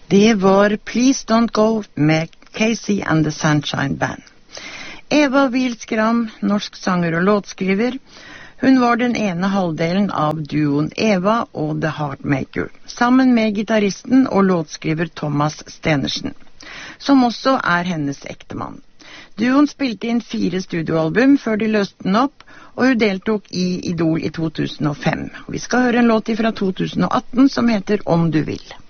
Det var Please Don't Go med Casey and the Sunshine Band. Eva Wilskram, norsk sanger og låtskriver. Hun var den ene halvdelen av duoen Eva og The Heartmaker, sammen med gitaristen og låtskriver Thomas Stenersen, som også er hennes ektemann. Duoen spilte inn 4 studioalbum før de løste den opp, og hun deltok i Idol i 2005. Vi skal høre en låt fra 2018 som heter Om du vil.